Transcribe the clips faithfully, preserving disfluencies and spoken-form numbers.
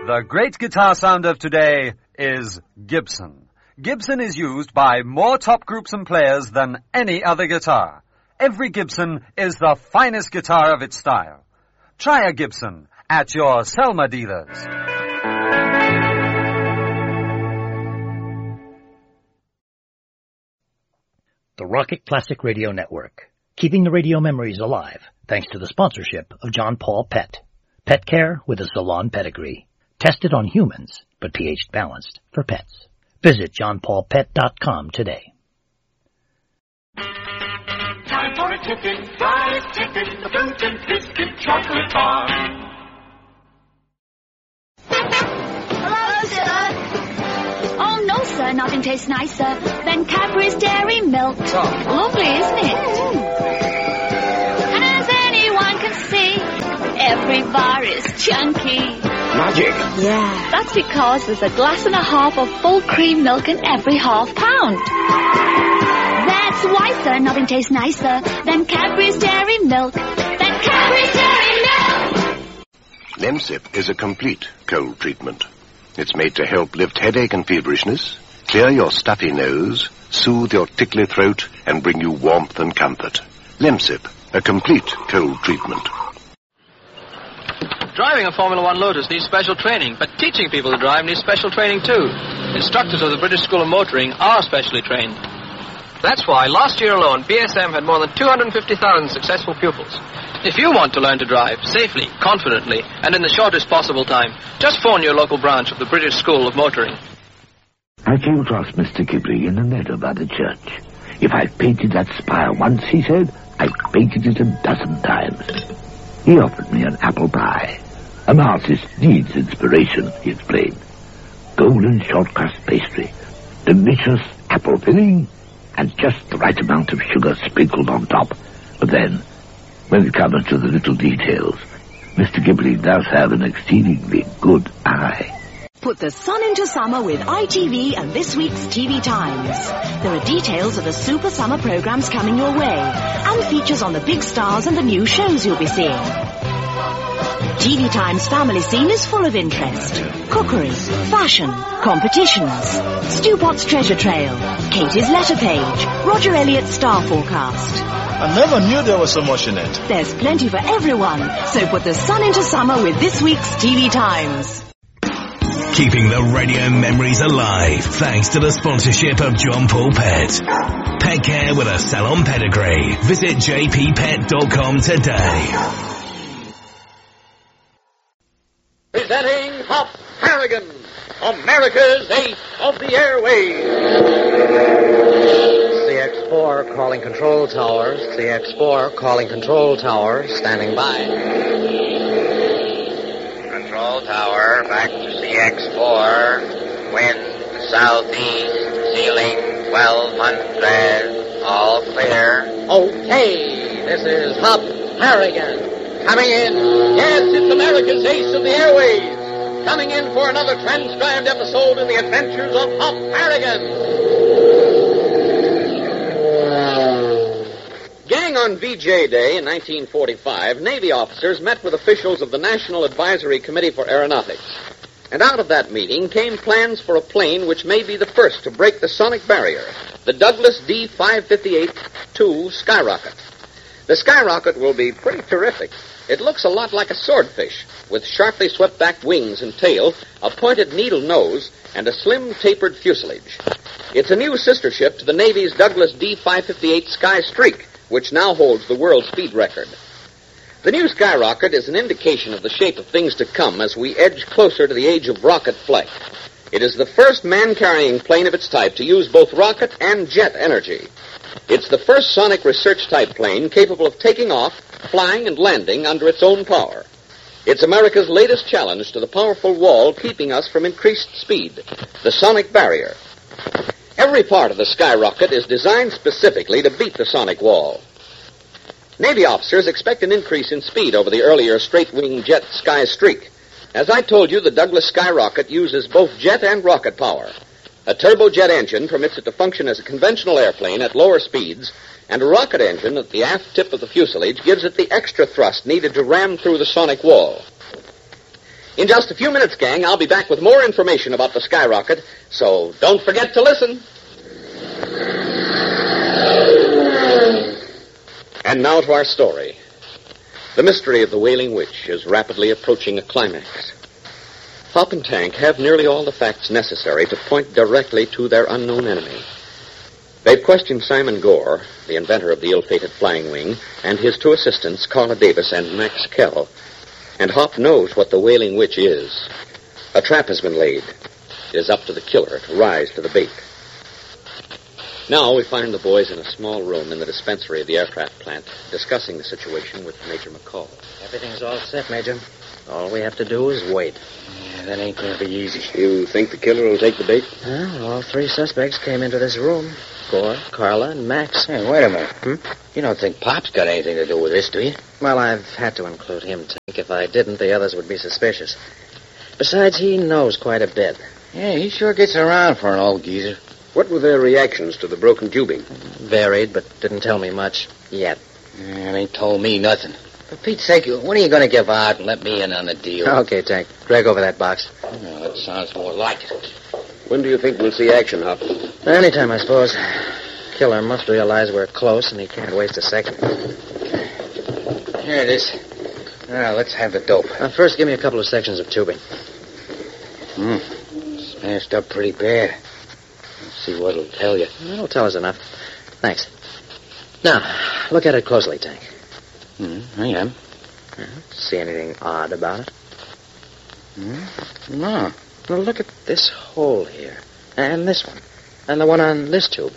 The great guitar sound of today is Gibson. Gibson is used by more top groups and players than any other guitar. Every Gibson is the finest guitar of its style. Try a Gibson at your Selma dealers. The Rocket Classic Radio Network, keeping the radio memories alive thanks to the sponsorship of John Paul Pet. Pet care with a salon pedigree. Tested on humans, but pH balanced for pets. Visit john paul pet dot com today. Time for a tippin', diet tippin', the fruit and biscuit chocolate bar. Hello, sir. Oh, no, sir, nothing tastes nicer than Cadbury's Dairy Milk. Oh. Lovely, isn't it? Mm. And as anyone can see, every bar is chunky. Magic. Yeah. That's because there's a glass and a half of full cream milk in every half pound. That's why, sir, nothing tastes nicer than Cadbury's Dairy Milk. Than Cadbury's Dairy Milk! Lemsip is a complete cold treatment. It's made to help lift headache and feverishness, clear your stuffy nose, soothe your tickly throat, and bring you warmth and comfort. Lemsip, a complete cold treatment. Driving a Formula One Lotus needs special training, but teaching people to drive needs special training too. Instructors of the British School of Motoring are specially trained. That's why last year alone, B S M had more than two hundred fifty thousand successful pupils. If you want to learn to drive safely, confidently, and in the shortest possible time, just phone your local branch of the British School of Motoring. I came across Mister Kipling in the meadow by the church. If I painted that spire once, he said, I painted it a dozen times. He offered me an apple pie. An artist needs inspiration, he explained. Golden short crust pastry, delicious apple filling, and just the right amount of sugar sprinkled on top. But then, when it comes to the little details, Mister Kipling does have an exceedingly good eye. Put the sun into summer with I T V and this week's T V Times. There are details of the super summer programs coming your way, and features on the big stars and the new shows you'll be seeing. T V Times family scene is full of interest. Cookery, fashion, competitions, Stu Potts treasure trail, Katie's letter page, Roger Elliott's star forecast. I never knew there was so much in it. There's plenty for everyone, so put the sun into summer with this week's T V Times. Keeping the radio memories alive thanks to the sponsorship of John Paul Pet. Pet care with a salon pedigree. Visit j p pet dot com today. Presenting Hop Harrigan, America's ace of the airways. C X four calling control towers. C X four calling control towers. Standing by. Control tower, back to C X four. Wind southeast, ceiling twelve hundred. All clear. Okay, this is Hop Harrigan. Coming in, yes, it's America's ace of the airways. Coming in for another transcribed episode in the adventures of Hop Harrigan. Gang on V J Day in nineteen forty-five, Navy officers met with officials of the National Advisory Committee for Aeronautics. And out of that meeting came plans for a plane which may be the first to break the sonic barrier, the Douglas D five fifty-eight two Skyrocket. The Skyrocket will be pretty terrific. It looks a lot like a swordfish, with sharply swept-back wings and tail, a pointed needle nose, and a slim, tapered fuselage. It's a new sister ship to the Navy's Douglas D five fifty-eight Sky Streak, which now holds the world speed record. The new Skyrocket is an indication of the shape of things to come as we edge closer to the age of rocket flight. It is the first man-carrying plane of its type to use both rocket and jet energy. It's the first sonic research-type plane capable of taking off, flying, and landing under its own power. It's America's latest challenge to the powerful wall keeping us from increased speed, the sonic barrier. Every part of the Skyrocket is designed specifically to beat the sonic wall. Navy officers expect an increase in speed over the earlier straight-wing jet Sky Streak. As I told you, the Douglas Skyrocket uses both jet and rocket power. A turbojet engine permits it to function as a conventional airplane at lower speeds, and a rocket engine at the aft tip of the fuselage gives it the extra thrust needed to ram through the sonic wall. In just a few minutes, gang, I'll be back with more information about the skyrocket, so don't forget to listen. And now to our story. The mystery of the Wailing Witch is rapidly approaching a climax. Hop and Tank have nearly all the facts necessary to point directly to their unknown enemy. They've questioned Simon Gore, the inventor of the ill-fated flying wing, and his two assistants, Carla Davis and Max Kell. And Hop knows what the Wailing Witch is. A trap has been laid. It is up to the killer to rise to the bait. Now we find the boys in a small room in the dispensary of the aircraft plant, discussing the situation with Major McCall. Everything's all set, Major. All we have to do is wait. Yeah, that ain't going to be easy. You think the killer will take the bait? Well, all three suspects came into this room. Gore, Carla, and Max. Hey, wait a minute. Hmm? You don't think Pop's got anything to do with this, do you? Well, I've had to include him, Tank. If I didn't, the others would be suspicious. Besides, he knows quite a bit. Yeah, he sure gets around for an old geezer. What were their reactions to the broken tubing? Varied, but didn't tell me much yet. Yeah, they ain't told me nothing. For Pete's sake, when are you going to give out and let me in on the deal? Okay, Tank. Drag over that box. Oh, that sounds more like it. When do you think we'll see action, Hop? Anytime, I suppose. Killer must realize we're close, and he can't waste a second. Here it is. Now, let's have the dope. Uh, first, give me a couple of sections of tubing. Hmm. Smashed up pretty bad. Let's see what it'll tell you. It'll tell us enough. Thanks. Now, look at it closely, Tank. Hmm, I am. Uh-huh. See anything odd about it? Hmm? No. Well, look at this hole here. And this one. And the one on this tube.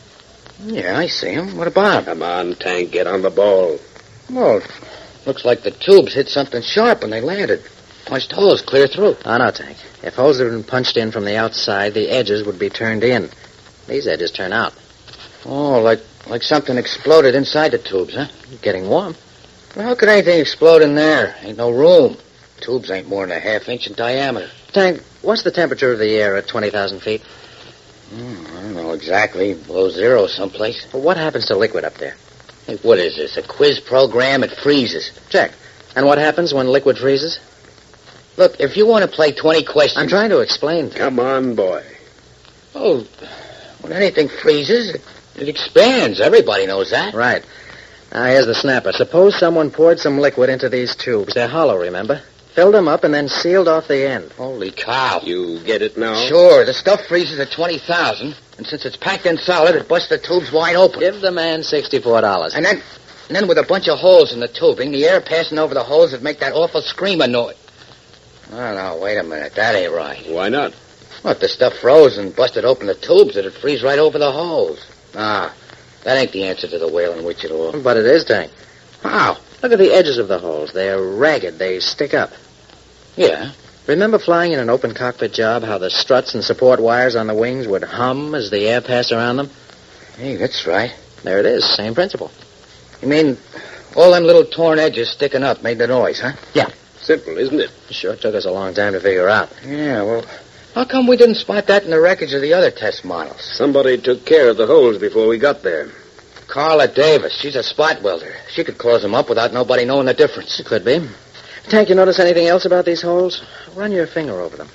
Yeah, I see him. What about him? Come on, Tank, get on the ball. Well, looks like the tubes hit something sharp when they landed. Punched holes clear through. Oh, no, Tank. If holes had been punched in from the outside, the edges would be turned in. These edges turn out. Oh, like like something exploded inside the tubes, huh? Getting warm. Well, how could anything explode in there? Ain't no room. Tubes ain't more than a half inch in diameter. Tank, what's the temperature of the air at twenty thousand feet? Hmm, I don't know exactly. Below zero someplace. Well, what happens to liquid up there? Hey, what is this, a quiz program? It freezes. Check. And what happens when liquid freezes? Look, if you want to play twenty questions... I'm trying to explain. Come on, boy. Oh, when anything freezes, it, it expands. Everybody knows that. Right. Now, here's the snapper. Suppose someone poured some liquid into these tubes. They're hollow, remember? Filled them up and then sealed off the end. Holy cow. You get it now? Sure. The stuff freezes at twenty thousand, and since it's packed in solid, it busts the tubes wide open. Give the man sixty-four dollars. And then, and then with a bunch of holes in the tubing, the air passing over the holes would make that awful screamer noise. Oh, no, wait a minute. That ain't right. Why not? Well, if the stuff froze and busted open the tubes, it'd freeze right over the holes. Ah, that ain't the answer to the Wailing Witch at all. But it is, Tank. How? Look at the edges of the holes. They're ragged. They stick up. Yeah. Remember flying in an open cockpit job, how the struts and support wires on the wings would hum as the air passed around them? Hey, that's right. There it is. Same principle. You mean all them little torn edges sticking up made the noise, huh? Yeah. Simple, isn't it? It sure took us a long time to figure out. Yeah, well, how come we didn't spot that in the wreckage of the other test models? Somebody took care of the holes before we got there. Carla Davis. She's a spot welder. She could close them up without nobody knowing the difference. It could be. Tank, you notice anything else about these holes? Run your finger over them.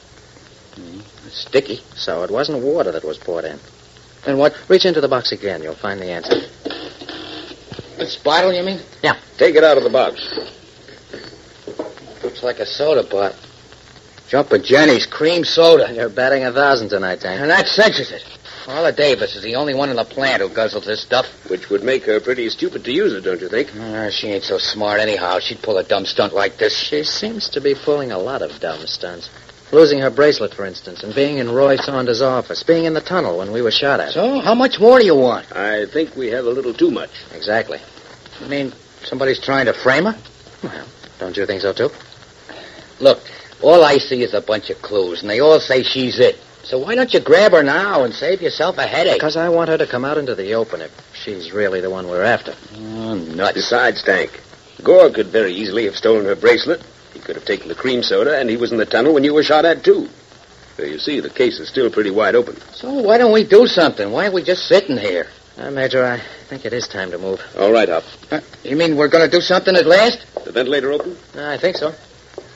Mm, it's sticky. So it wasn't water that was poured in. Then what? Reach into the box again. You'll find the answer. This bottle, you mean? Yeah. Take it out of the box. Looks like a soda bottle. Jumpin' Jenny's cream soda. You're batting a thousand tonight, Tank. And that cinches it. Carla Davis is the only one in the plant who guzzles this stuff. Which would make her pretty stupid to use it, don't you think? Uh, she ain't so smart anyhow. She'd pull a dumb stunt like this. She seems to be pulling a lot of dumb stunts. Losing her bracelet, for instance, and being in Roy Saunders' office, being in the tunnel when we were shot at. So, how much more do you want? I think we have a little too much. Exactly. You mean somebody's trying to frame her? Well, don't you think so, too? Look, all I see is a bunch of clues, and they all say she's it. So why don't you grab her now and save yourself a headache? Because I want her to come out into the open if she's really the one we're after. Oh, nuts. Besides, Tank, Gore could very easily have stolen her bracelet. He could have taken the cream soda, and he was in the tunnel when you were shot at, too. So you see, the case is still pretty wide open. So why don't we do something? Why are we just sitting here? Uh, Major, I think it is time to move. All right, Hop. Uh, you mean we're going to do something at last? The ventilator open? Uh, I think so.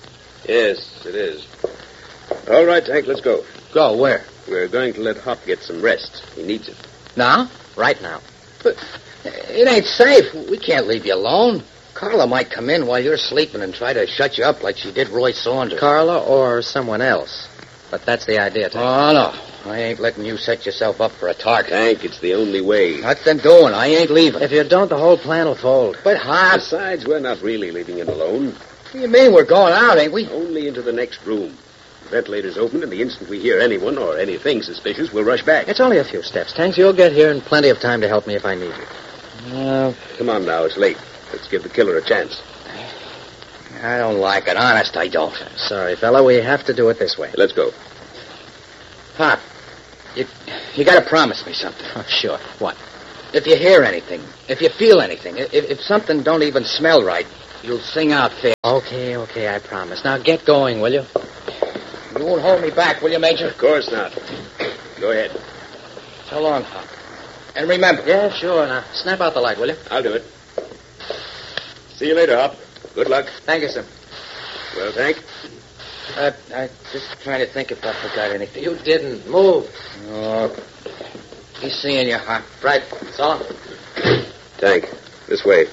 Yes, it is. All right, Tank, let's go. Go where? We're going to let Hop get some rest. He needs it. Now? Right now. But it ain't safe. We can't leave you alone. Carla might come in while you're sleeping and try to shut you up like she did Roy Saunders. Carla or someone else. But that's the idea, Tank. Oh, no. I ain't letting you set yourself up for a target. Tank, it's the only way. What's them doing? I ain't leaving. If you don't, the whole plan will fold. But Hop... Besides, we're not really leaving him alone. What do you mean we're going out, ain't we? Only into the next room. The ventilator's open, and the instant we hear anyone or anything suspicious, we'll rush back. It's only a few steps, Tanks. You'll get here in plenty of time to help me if I need you. Uh, Come on now, it's late. Let's give the killer a chance. I don't like it. Honest, I don't. Sorry, fella. We have to do it this way. Let's go. Hop, you, you gotta promise me something. Oh, sure. What? If you hear anything, if you feel anything, if, if something don't even smell right, you'll sing out fair. Okay, okay, I promise. Now get going, will you? You won't hold me back, will you, Major? Of course not. Go ahead. So long, Hop. And remember... Yeah, sure. Now, snap out the light, will you? I'll do it. See you later, Hop. Good luck. Thank you, sir. Well, Tank? Uh, I'm just trying to think if I forgot anything. You didn't. Move. Oh, he's seeing you, Hop. Right. So long. Tank, this way.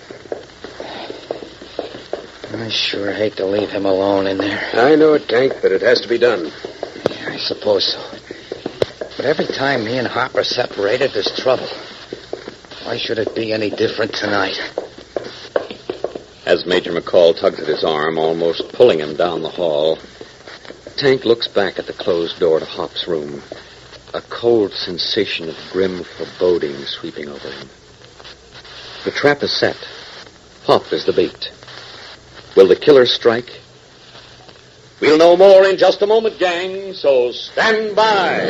I sure hate to leave him alone in there. I know it, Tank, but it has to be done. Yeah, I suppose so. But every time me and Hop are separated, there's trouble. Why should it be any different tonight? As Major McCall tugs at his arm, almost pulling him down the hall, Tank looks back at the closed door to Hop's room, a cold sensation of grim foreboding sweeping over him. The trap is set. Hop is the bait. Will the killer strike? We'll know more in just a moment, gang, so stand by.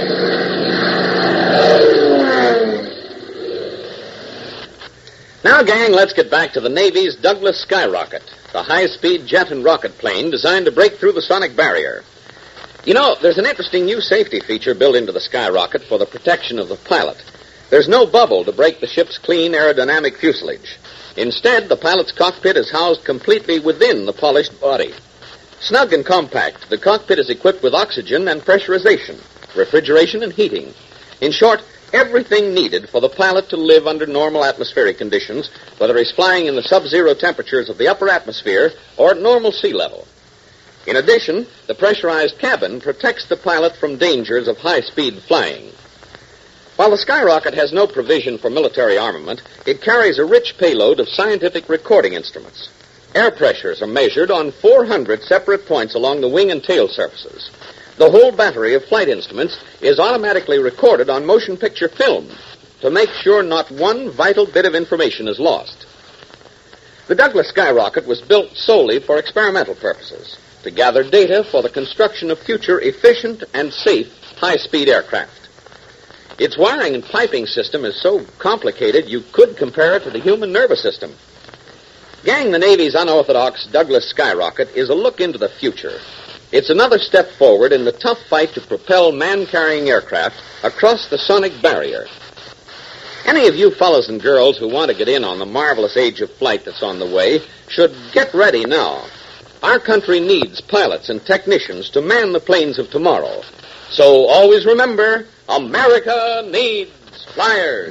Now, gang, let's get back to the Navy's Douglas Skyrocket, the high-speed jet and rocket plane designed to break through the sonic barrier. You know, there's an interesting new safety feature built into the Skyrocket for the protection of the pilot. There's no bubble to break the ship's clean aerodynamic fuselage. Instead, the pilot's cockpit is housed completely within the polished body. Snug and compact, the cockpit is equipped with oxygen and pressurization, refrigeration and heating. In short, everything needed for the pilot to live under normal atmospheric conditions, whether he's flying in the sub-zero temperatures of the upper atmosphere or at normal sea level. In addition, the pressurized cabin protects the pilot from dangers of high-speed flying. While the Skyrocket has no provision for military armament, it carries a rich payload of scientific recording instruments. Air pressures are measured on four hundred separate points along the wing and tail surfaces. The whole battery of flight instruments is automatically recorded on motion picture film to make sure not one vital bit of information is lost. The Douglas Skyrocket was built solely for experimental purposes, to gather data for the construction of future efficient and safe high-speed aircraft. Its wiring and piping system is so complicated you could compare it to the human nervous system. Gang, the Navy's unorthodox Douglas Skyrocket is a look into the future. It's another step forward in the tough fight to propel man-carrying aircraft across the sonic barrier. Any of you fellows and girls who want to get in on the marvelous age of flight that's on the way should get ready now. Our country needs pilots and technicians to man the planes of tomorrow. So always remember, America needs flyers.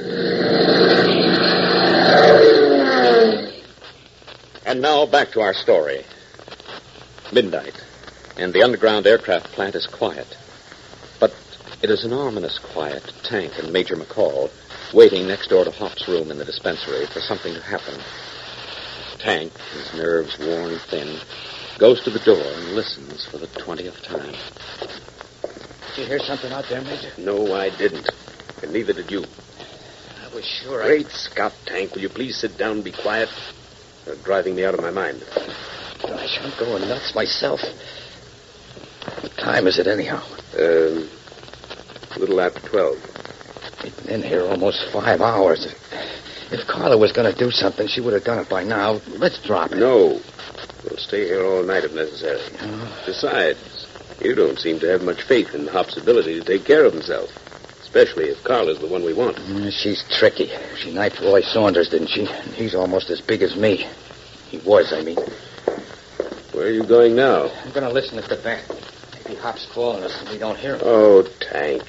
And now back to our story. Midnight, and the underground aircraft plant is quiet. But it is an ominous quiet to Tank and Major McCall, waiting next door to Hop's room in the dispensary for something to happen. Tank, his nerves worn thin, goes to the door and listens for the twentieth time. Did you hear something out there, Major? No, I didn't. And neither did you. I was sure I... Great Scott, Tank, will you please sit down and be quiet? You're driving me out of my mind. Gosh, I'm going nuts myself. What time is it, anyhow? Um, a little after twelve. We've been here almost five hours. If Carla was going to do something, she would have done it by now. Let's drop it. No. We'll stay here all night if necessary. Oh. Besides, you don't seem to have much faith in Hop's ability to take care of himself. Especially if Carla's the one we want. Mm, she's tricky. She knifed Roy Saunders, didn't she? And he's almost as big as me. He was, I mean. Where are you going now? I'm going to listen at the back. Maybe Hop's calling us and we don't hear him. Oh, Tank.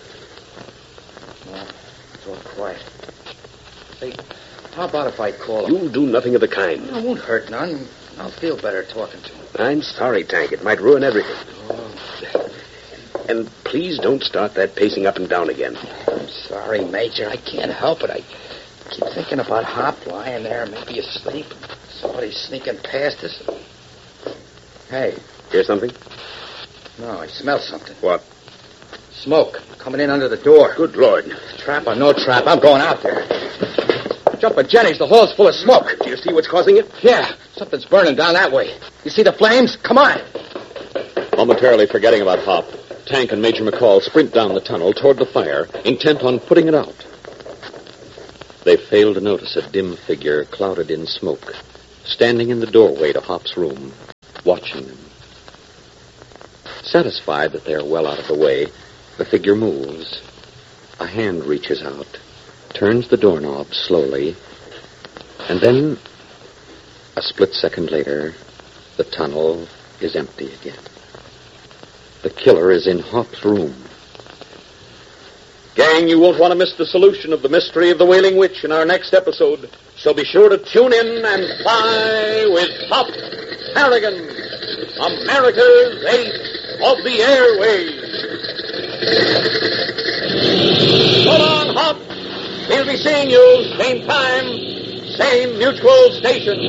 Well, it's all quiet. Say, how about if I call him? You'll do nothing of the kind. It won't hurt none. I'll feel better talking to him. I'm sorry, Tank. It might ruin everything. Oh. And please don't start that pacing up and down again. I'm sorry, Major. I can't help it. I keep thinking about Hop lying there, maybe asleep. Somebody sneaking past us. Hey. Hear something? No, I smell something. What? Smoke coming in under the door. Good Lord. Trap or no trap, I'm going out there. Jumper Jennings, the hall's full of smoke. Do you see what's causing it? Yeah, something's burning down that way. You see the flames? Come on. Momentarily forgetting about Hop, Tank and Major McCall sprint down the tunnel toward the fire, intent on putting it out. They fail to notice a dim figure clouded in smoke, standing in the doorway to Hop's room, watching them. Satisfied that they are well out of the way, the figure moves. A hand reaches out, turns the doorknob slowly, and then, a split second later, the tunnel is empty again. The killer is in Hop's room. Gang, you won't want to miss the solution of the mystery of the Wailing Witch in our next episode, so be sure to tune in and fly with Hop Harrigan, America's ace of the airways. So long, Hop. We'll be seeing you same time, same mutual station.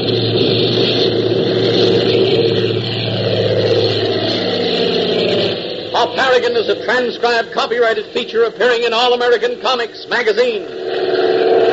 Hop Harrigan is a transcribed, copyrighted feature appearing in All American Comics magazine.